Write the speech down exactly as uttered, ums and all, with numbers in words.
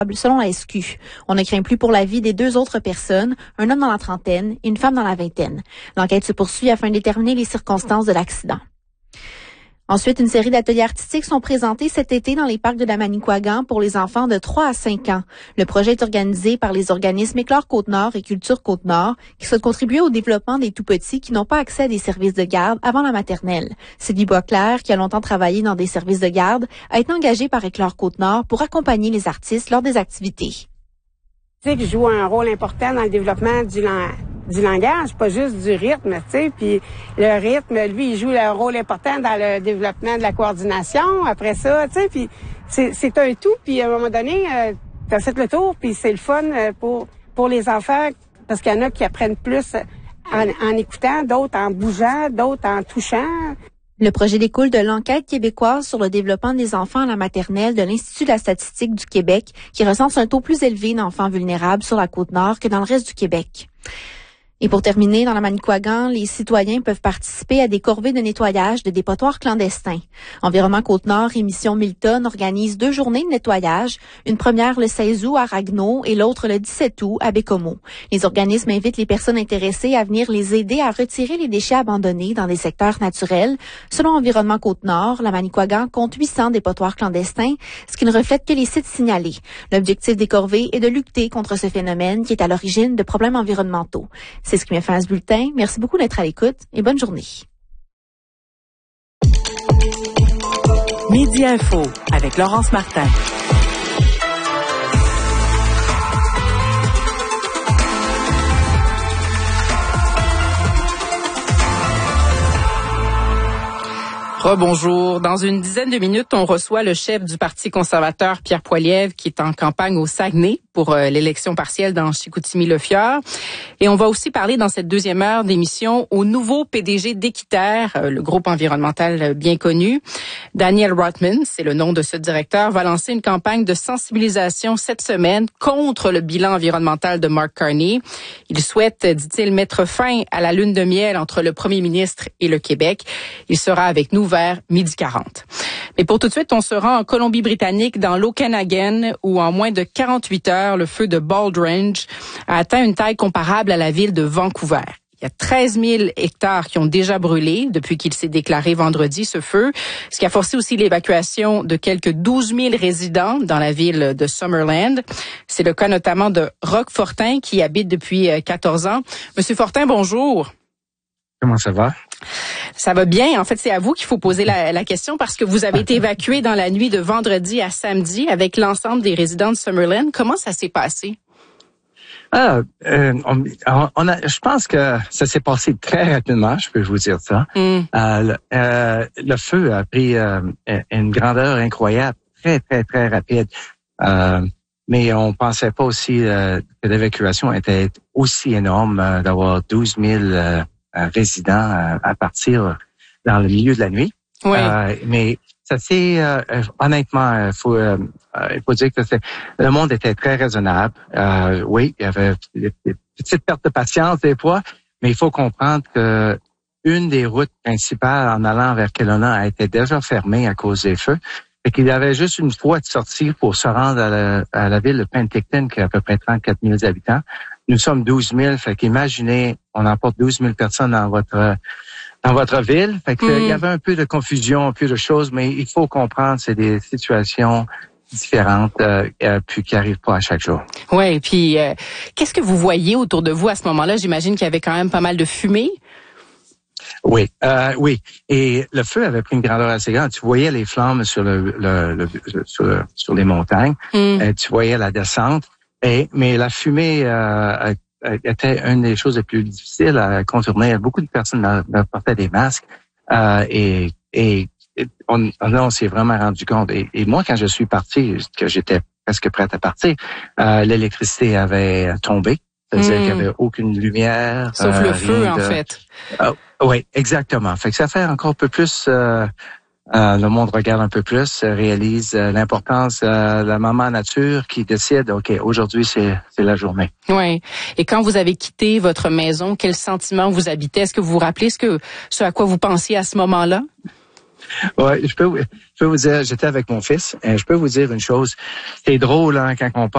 Selon la S Q, on ne craint plus pour la vie des deux autres personnes, un homme dans la trentaine et une femme dans la vingtaine. L'enquête se poursuit afin de déterminer les circonstances de l'accident. Ensuite, une série d'ateliers artistiques sont présentés cet été dans les parcs de la Manicouagan pour les enfants de trois à cinq ans. Le projet est organisé par les organismes Éclore Côte-Nord et Culture Côte-Nord qui souhaitent contribuer au développement des tout-petits qui n'ont pas accès à des services de garde avant la maternelle. Sylvie Boisclair, qui a longtemps travaillé dans des services de garde, a été engagée par Éclore Côte-Nord pour accompagner les artistes lors des activités. Qui joue un rôle important dans le développement du langage. du langage, pas juste du rythme, tu sais, puis le rythme, lui, il joue un rôle important dans le développement de la coordination, après ça, tu sais, puis c'est, c'est un tout, puis à un moment donné, euh, t'as fait le tour, puis c'est le fun pour pour les enfants, parce qu'il y en a qui apprennent plus en, en écoutant, d'autres en bougeant, d'autres en touchant. Le projet découle de l'enquête québécoise sur le développement des enfants à la maternelle de l'Institut de la statistique du Québec, qui recense un taux plus élevé d'enfants vulnérables sur la Côte-Nord que dans le reste du Québec. Et pour terminer, dans la Manicouagan, les citoyens peuvent participer à des corvées de nettoyage de dépotoirs clandestins. Environnement Côte-Nord et Mission Milton organisent deux journées de nettoyage, une première le seize août à Ragno et l'autre le dix-sept août à Bécomo. Les organismes invitent les personnes intéressées à venir les aider à retirer les déchets abandonnés dans des secteurs naturels. Selon Environnement Côte-Nord, la Manicouagan compte huit cents dépotoirs clandestins, ce qui ne reflète que les sites signalés. L'objectif des corvées est de lutter contre ce phénomène qui est à l'origine de problèmes environnementaux. C'est ce qui met fin à ce bulletin. Merci beaucoup d'être à l'écoute et bonne journée. Midi Info avec Laurence Martin. Rebonjour. Dans une dizaine de minutes, on reçoit le chef du Parti conservateur, Pierre Poilievre, qui est en campagne au Saguenay pour euh, l'élection partielle dans Chicoutimi-Le-Fjord. Et on va aussi parler dans cette deuxième heure d'émission au nouveau P D G d'Équiterre, euh, le groupe environnemental bien connu. Daniel Rothman, c'est le nom de ce directeur, va lancer une campagne de sensibilisation cette semaine contre le bilan environnemental de Mark Carney. Il souhaite, dit-il, mettre fin à la lune de miel entre le premier ministre et le Québec. Il sera avec nous vers midi quarante. Mais pour tout de suite, on se rend en Colombie-Britannique, dans l'Okanagan, où en moins de quarante-huit heures, le feu de Bald Range a atteint une taille comparable à la ville de Vancouver. Il y a treize mille hectares qui ont déjà brûlé depuis qu'il s'est déclaré vendredi, ce feu, ce qui a forcé aussi l'évacuation de quelques douze mille résidents dans la ville de Summerland. C'est le cas notamment de Roch Fortin, qui y habite depuis quatorze ans. Monsieur Fortin, bonjour. Comment ça va? Ça va bien. En fait, c'est à vous qu'il faut poser la, la question parce que vous avez été évacué dans la nuit de vendredi à samedi avec l'ensemble des résidents de Summerland. Comment ça s'est passé? Ah, euh, on, on a, je pense que ça s'est passé très rapidement, je peux vous dire ça. Mm. Euh, le, euh, le feu a pris euh, une grandeur incroyable, très, très, très rapide. Euh, mais on pensait pas aussi euh, que l'évacuation était aussi énorme, euh, d'avoir douze mille euh, résidents euh, à partir dans le milieu de la nuit. Oui. Euh, mais ça c'est euh, honnêtement, il faut euh, il faut dire que c'est, le monde était très raisonnable. Euh, oui, il y avait des, des petites pertes de patience des fois, mais il faut comprendre que une des routes principales en allant vers Kelowna a été déjà fermée à cause des feux. Et qu'il y avait juste une voie de sortie pour se rendre à la, à la ville de Penticton, qui a à peu près trente-quatre mille habitants. Nous sommes douze mille, fait qu'imaginez, on emporte douze mille personnes dans votre dans votre ville. Fait que, mm. il y avait un peu de confusion, un peu de choses, mais il faut comprendre, c'est des situations différentes, euh, euh, puis qui arrivent pas à chaque jour. Ouais, puis euh, qu'est-ce que vous voyez autour de vous à ce moment-là? J'imagine qu'il y avait quand même pas mal de fumée. Oui, euh, oui. Et le feu avait pris une grandeur assez grande. Tu voyais les flammes sur le, le, le sur, le, sur les montagnes. Mm. Euh, tu voyais la descente. Et mais la fumée euh, était une des choses les plus difficiles à contourner. Beaucoup de personnes portaient des masques euh, et, et on, on s'est vraiment rendu compte. Et, et moi, quand je suis parti, que j'étais presque prête à partir, euh, l'électricité avait tombé. C'est-à-dire mmh. qu'il n'y avait aucune lumière. Sauf euh, le feu, en de... fait. Oh, oui, exactement. Fait que ça fait encore un peu plus... Euh, euh, le monde regarde un peu plus, réalise euh, l'importance euh, de la maman nature qui décide, OK, aujourd'hui, c'est, c'est la journée. Oui. Et quand vous avez quitté votre maison, quel sentiment vous habitez? Est-ce que vous vous rappelez ce, que, ce à quoi vous pensiez à ce moment-là? Oui, je peux, je peux vous dire, j'étais avec mon fils, et je peux vous dire une chose. C'est drôle, hein, quand on parle